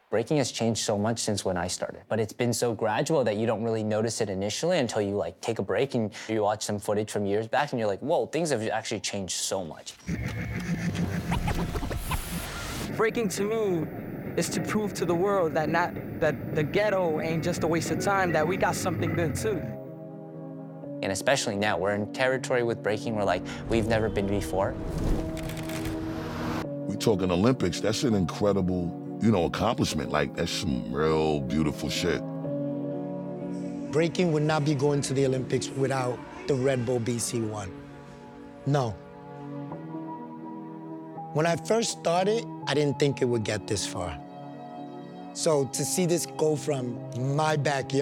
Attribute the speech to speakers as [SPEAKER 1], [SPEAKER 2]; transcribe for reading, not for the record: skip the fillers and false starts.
[SPEAKER 1] Breaking has changed so much since when I started, but it's been so gradual that you don't really notice it initially until you like take a break and you watch some footage from years back and you're like, whoa, things have actually changed so much.
[SPEAKER 2] Breaking to me is to prove to the world that the ghetto ain't just a waste of time, that we got something good too.
[SPEAKER 1] And especially now, we're in territory with breaking where like we've never been before.
[SPEAKER 3] We talking Olympics, that's an incredible, accomplishment. Like, that's some real beautiful shit.
[SPEAKER 4] Breaking would not be going to the Olympics without the Red Bull BC1. No. When I first started, I didn't think it would get this far. So to see this go from my backyard